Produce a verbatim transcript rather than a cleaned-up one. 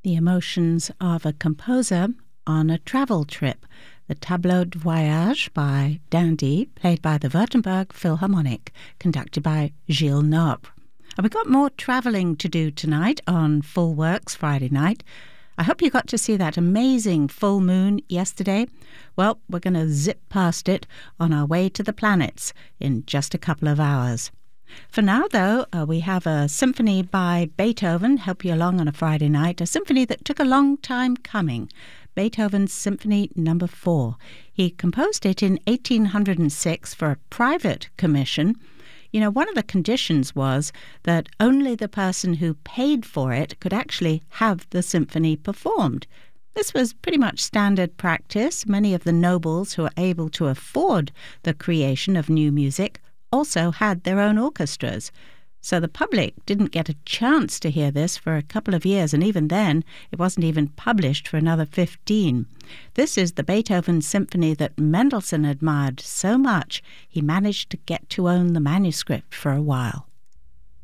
the emotions of a composer on a travel trip, the Tableau de Voyage by Dandy, played by the Württemberg Philharmonic, conducted by Gilles Nobre. And we've got more travelling to do tonight on Full Works Friday night. I hope you got to see that amazing full moon yesterday. Well, we're going to zip past it on our way to the planets in just a couple of hours. For now, though, uh, we have a symphony by Beethoven, help you along on a Friday night, a symphony that took a long time coming, Beethoven's Symphony Number four. He composed it in eighteen oh six for a private commission. You know, one of the conditions was that only the person who paid for it could actually have the symphony performed. This was pretty much standard practice. Many of the nobles who were able to afford the creation of new music also had their own orchestras. So the public didn't get a chance to hear this for a couple of years, and even then, it wasn't even published for another fifteen. This is the Beethoven symphony that Mendelssohn admired so much, he managed to get to own the manuscript for a while.